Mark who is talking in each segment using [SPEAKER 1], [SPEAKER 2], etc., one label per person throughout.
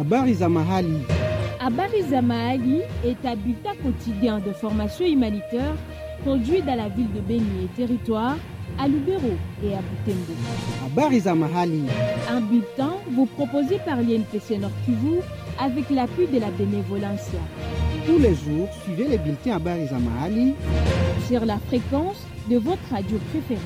[SPEAKER 1] Habari za mahali.
[SPEAKER 2] Habari za mahali est un bulletin quotidien de formation humanitaire produit dans la ville de Beni et territoire, à Lubero et à Butembo.
[SPEAKER 1] Habari za mahali.
[SPEAKER 2] Un bulletin vous proposé par l'INPC Nord Kivu avec l'appui de la bénévolencia.
[SPEAKER 1] Tous les jours, suivez les bulletins Habari za mahali
[SPEAKER 2] sur la fréquence de votre radio préférée.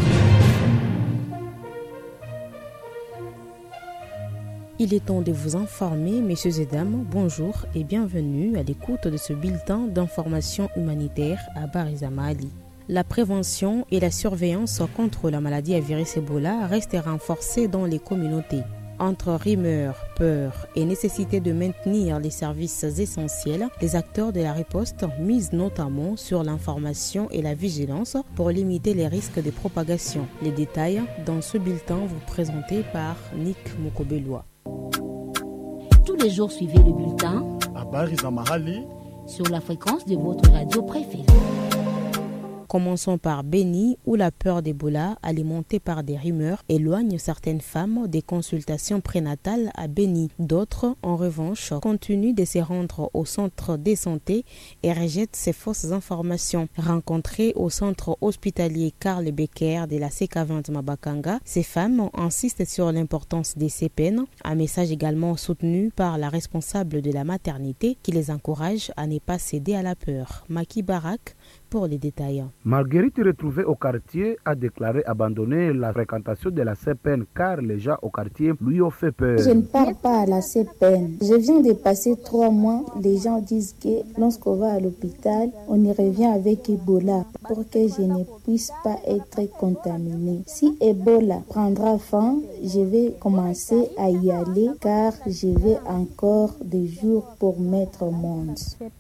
[SPEAKER 3] Il est temps de vous informer, messieurs et dames, bonjour et bienvenue à l'écoute de ce bulletin d'information humanitaire à Habari za mahali. La prévention et la surveillance contre la maladie à virus Ebola restent renforcées dans les communautés. Entre rumeurs, peur et nécessité de maintenir les services essentiels, les acteurs de la riposte misent notamment sur l'information et la vigilance pour limiter les risques de propagation. Les détails dans ce bulletin vous présenté par Nick Mokobeloa.
[SPEAKER 4] Tous les jours, suivez le bulletin
[SPEAKER 5] Habari za mahali
[SPEAKER 4] sur la fréquence de votre radio préférée.
[SPEAKER 3] Commençons par Beni, où la peur d'Ebola, alimentée par des rumeurs, éloigne certaines femmes des consultations prénatales à Beni. D'autres, en revanche, continuent de se rendre au centre de santé et rejettent ces fausses informations. Rencontrées au centre hospitalier Karl Becker de la CK20 Mabakanga, ces femmes insistent sur l'importance des CPN, un message également soutenu par la responsable de la maternité qui les encourage à ne pas céder à la peur. Maki Barak pour les détails.
[SPEAKER 6] Marguerite, retrouvée au quartier, a déclaré abandonner la fréquentation de la CPN car les gens au quartier lui ont fait peur.
[SPEAKER 7] Je ne pars pas à la CPN. Je viens de passer 3 mois. Les gens disent que lorsqu'on va à l'hôpital, on y revient avec Ebola pour que je ne puisse pas être contaminée. Si Ebola prendra fin, je vais commencer à y aller car je vais encore des jours pour mettre au monde.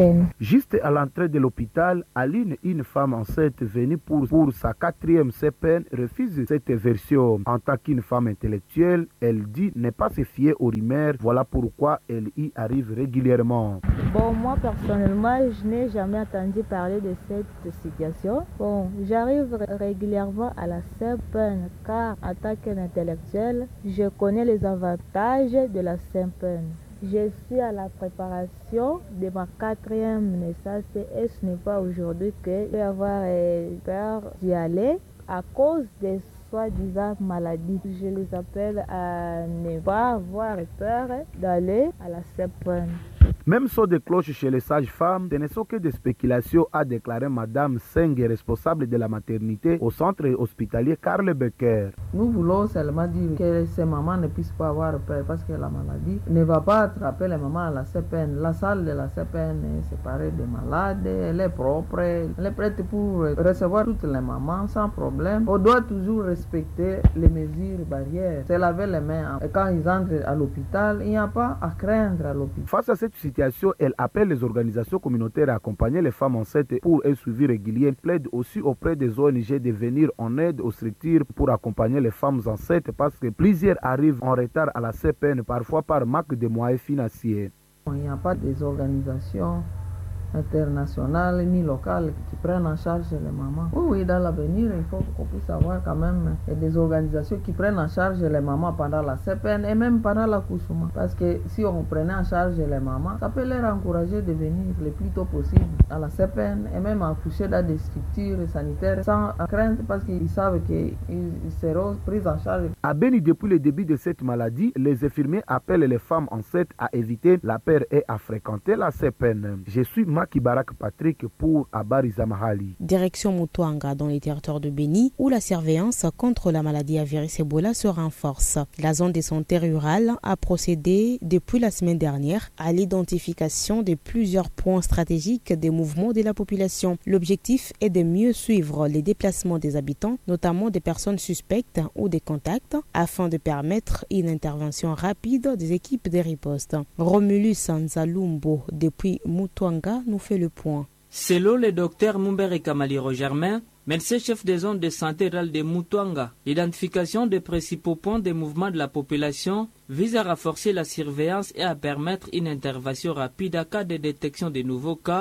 [SPEAKER 6] Juste à l'entrée de l'hôpital, Aline, une femme enceinte venue pour sa 4e CPN, refuse cette version. En tant qu'une femme intellectuelle, elle dit ne pas se fier aux rumeurs. Voilà pourquoi elle y arrive régulièrement.
[SPEAKER 8] Bon, moi personnellement, je n'ai jamais entendu parler de cette situation. Bon, j'arrive régulièrement à la CPN car en tant qu'intellectuelle, je connais les avantages de la CPN. Je suis à la préparation de ma 4e naissance et ce n'est pas aujourd'hui que je vais avoir peur d'y aller à cause des soi-disant maladies. Je les appelle à ne pas avoir peur d'aller à la CPN.
[SPEAKER 6] Même son de cloche chez les sages-femmes, ce ne sont que des spéculations, a déclaré Madame Seng, responsable de la maternité au centre hospitalier Karl Becker.
[SPEAKER 9] Nous voulons seulement dire que ces mamans ne puissent pas avoir peur parce que la maladie ne va pas attraper les mamans à la CPN. La salle de la CPN est séparée des malades, elle est propre, elle est prête pour recevoir toutes les mamans sans problème. On doit toujours respecter les mesures barrières, se laver les mains. Et quand ils entrent à l'hôpital, il n'y a pas à craindre à l'hôpital.
[SPEAKER 6] Face à cette situation, elle appelle les organisations communautaires à accompagner les femmes enceintes pour un suivi régulier. Elle plaide aussi auprès des ONG de venir en aide aux structures pour accompagner les femmes enceintes parce que plusieurs arrivent en retard à la CPN, parfois par manque de moyens financiers.
[SPEAKER 9] Il n'y a pas des organisations internationales ni locales qui prennent en charge les mamans. Oui, dans l'avenir, il faut qu'on puisse avoir quand même des organisations qui prennent en charge les mamans pendant la CPN et même pendant l'accouchement. Parce que si on prenait en charge les mamans, ça peut les encourager de venir le plus tôt possible à la CPN et même accoucher dans des structures sanitaires sans crainte parce qu'ils savent qu'ils seront pris en charge.
[SPEAKER 6] À Beni, depuis le début de cette maladie, les infirmiers appellent les femmes enceintes à éviter la peur et à fréquenter la CPN. Je suis Maki Barak Patrick pour Habari za mahali.
[SPEAKER 3] Direction Mutuanga dans les territoires de Beni où la surveillance contre la maladie à virus Ebola se renforce. La zone de santé rurale a procédé depuis la semaine dernière à l'identification de plusieurs points stratégiques des mouvements de la population. L'objectif est de mieux suivre les déplacements des habitants, notamment des personnes suspectes ou des contacts, afin de permettre une intervention rapide des équipes de riposte. Romulus Nzalumbo depuis Mutuanga nous fait le point.
[SPEAKER 10] Selon le docteur Mumbere Kamaliro Germain, médecin chef des zones de santé rurale de Mutuanga, l'identification des principaux points de mouvement de la population vise à renforcer la surveillance et à permettre une intervention rapide en cas de détection de nouveaux cas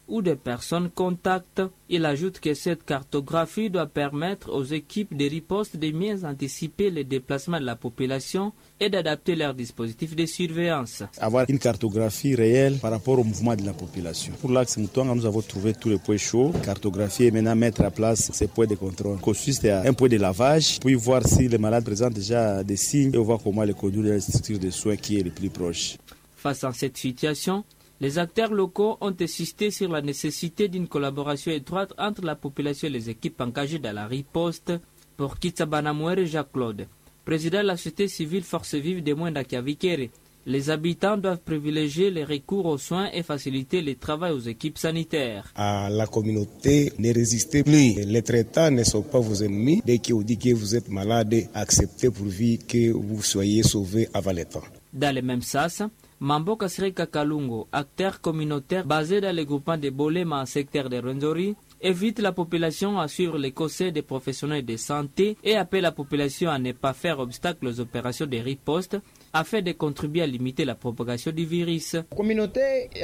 [SPEAKER 10] ou des personnes contacts. Il ajoute que cette cartographie doit permettre aux équipes de riposte de mieux anticiper les déplacements de la population et d'adapter leurs dispositifs de surveillance.
[SPEAKER 5] Avoir une cartographie réelle par rapport au mouvement de la population. Pour l'axe Mutuanga, nous avons trouvé tous les points chauds, cartographier et maintenant mettre à place ces points de contrôle. Consiste à un point de lavage, puis voir si les malades présentent déjà des signes et voir comment les conduire dans la structure de soins qui est le plus proche. Face à cette situation, les acteurs locaux ont insisté sur la nécessité d'une collaboration étroite entre la population et les équipes engagées dans la riposte. Pour Kitsabanamouere Jacques-Claude, président de la société civile Force Vive de Mwenda Kiavikere, les habitants doivent privilégier les recours aux soins et faciliter le travail aux équipes sanitaires.
[SPEAKER 11] À la communauté, ne résistez plus. Les traitants ne sont pas vos ennemis. Dès qu'on dit que vous êtes malade, acceptez pourvu que vous soyez sauvé avant le temps.
[SPEAKER 10] Dans le même sens, Mambo Kasrika Kalungo, acteur communautaire basé dans le groupement de Bolema en secteur de Rwenzori, évite la population à suivre les conseils des professionnels de santé et appelle la population à ne pas faire obstacle aux opérations de riposte afin de contribuer à limiter la propagation du virus.
[SPEAKER 12] La communauté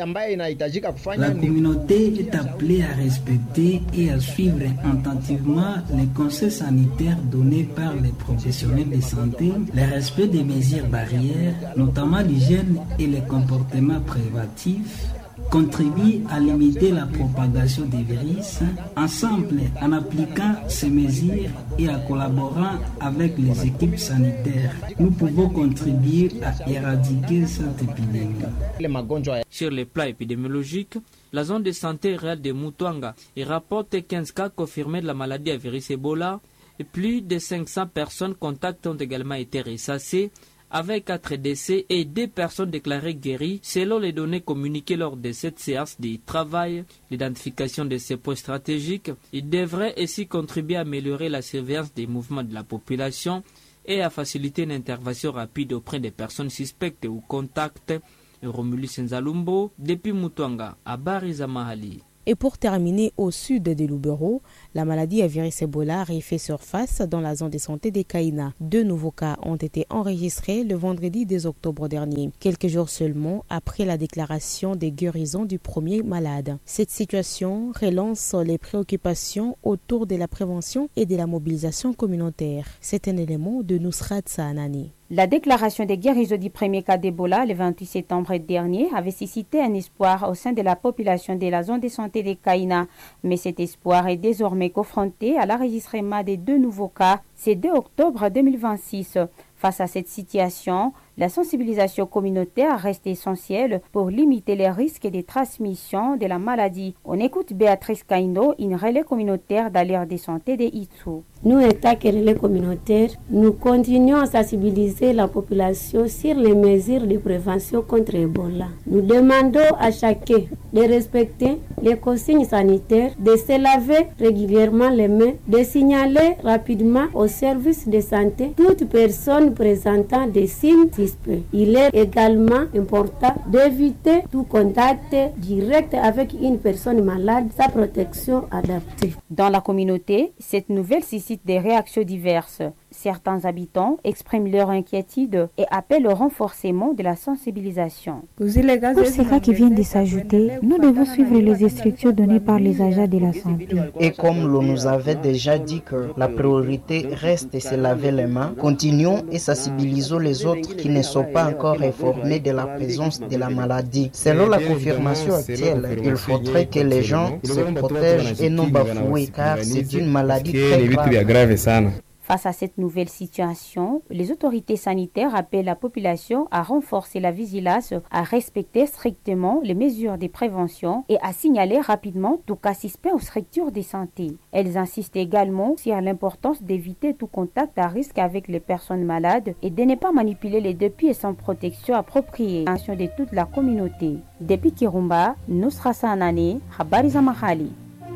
[SPEAKER 12] est appelée à respecter et à suivre attentivement les conseils sanitaires donnés par les professionnels de santé, le respect des mesures barrières, notamment l'hygiène et les comportements préventifs, contribue à limiter la propagation des virus. Ensemble, en appliquant ces mesures et en collaborant avec les équipes sanitaires, nous pouvons contribuer à éradiquer cette épidémie.
[SPEAKER 10] Sur le plan épidémiologique, la zone de santé rurale de Mutuanga rapporte 15 cas confirmés de la maladie à virus Ebola et plus de 500 personnes contacts ont également été ressassées, avec 4 décès et 2 personnes déclarées guéries selon les données communiquées lors de cette séance de travail. L'identification de ces points stratégiques devrait ainsi contribuer à améliorer la surveillance des mouvements de la population et à faciliter une intervention rapide auprès des personnes suspectes ou contacts. Romulus Nzalumbo, depuis Mutuanga, à Bariza Mahali.
[SPEAKER 3] Et pour terminer, au sud de Lubero, la maladie à virus Ebola a refait surface dans la zone de santé des Kaina. 2 nouveaux cas ont été enregistrés le vendredi 2 octobre dernier, quelques jours seulement après la déclaration des guérisons du premier malade. Cette situation relance les préoccupations autour de la prévention et de la mobilisation communautaire. C'est un élément de Nusrat Saanani.
[SPEAKER 13] La déclaration des guérisons du premier cas d'Ebola le 28 septembre dernier avait suscité un espoir au sein de la population de la zone de santé des Kaina. Mais cet espoir est désormais confronté à l'enregistrement des 2 nouveaux cas, c'est 2 octobre 2026. Face à cette situation, la sensibilisation communautaire reste essentielle pour limiter les risques de transmission de la maladie. On écoute Béatrice Kaindo, une relais communautaire d'alerte de santé de Itsu.
[SPEAKER 14] Nous, État et relais communautaires, nous continuons à sensibiliser la population sur les mesures de prévention contre Ebola. Nous demandons à chacun de respecter les consignes sanitaires, de se laver régulièrement les mains, de signaler rapidement aux services de santé toute personne présentant des signes suspects. Il est également important d'éviter tout contact direct avec une personne malade sans protection adaptée.
[SPEAKER 13] Dans la communauté, cette nouvelle suscite des réactions diverses. Certains habitants expriment leur inquiétude et appellent au renforcement de la sensibilisation.
[SPEAKER 15] Pour ces cas qui viennent de s'ajouter, nous devons suivre les instructions données par les agents de la santé.
[SPEAKER 16] Et comme l'on nous avait déjà dit que la priorité reste de se laver les mains, continuons et sensibilisons les autres qui ne sont pas encore informés de la présence de la maladie. Selon la confirmation actuelle, il faudrait que les gens se protègent et non bafoués, car c'est une maladie très grave.
[SPEAKER 13] Face à cette nouvelle situation, les autorités sanitaires appellent la population à renforcer la vigilance, à respecter strictement les mesures de prévention et à signaler rapidement tout cas suspect aux structures de santé. Elles insistent également sur l'importance d'éviter tout contact à risque avec les personnes malades et de ne pas manipuler les deux pieds sans protection appropriée. Attention de toute la communauté. Depuis Kirumba, Nusra Sanane, Habari za Mahali.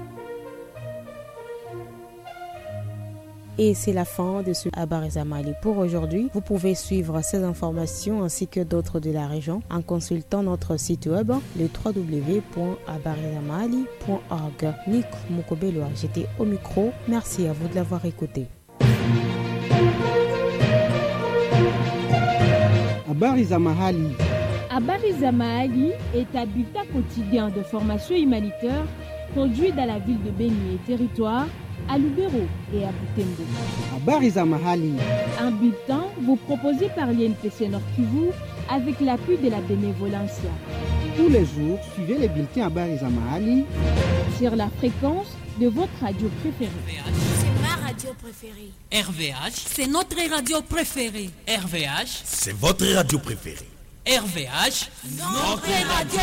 [SPEAKER 3] Et c'est la fin de ce Habari Mali pour aujourd'hui. Vous pouvez suivre ces informations ainsi que d'autres de la région en consultant notre site web le www.habarizamali.org. Nick Mukobelwa, j'étais au micro. Merci à vous de l'avoir écouté.
[SPEAKER 1] Habari za Mahali.
[SPEAKER 2] Habari za Mahali est un bulletin quotidien de formation humanitaire produit dans la ville de Beni et territoire, à Lubero et à Butembo.
[SPEAKER 1] Habari za Mahali.
[SPEAKER 2] Un bulletin vous proposé par l'INPC Nord Kivu avec l'appui de la bénévolencia.
[SPEAKER 1] Tous les jours, suivez les bulletins Habari za Mahali
[SPEAKER 2] sur la fréquence de votre radio préférée.
[SPEAKER 17] C'est ma radio préférée.
[SPEAKER 18] RVH,
[SPEAKER 17] c'est notre radio préférée.
[SPEAKER 18] RVH,
[SPEAKER 19] c'est votre radio préférée.
[SPEAKER 18] RVH,
[SPEAKER 17] notre radio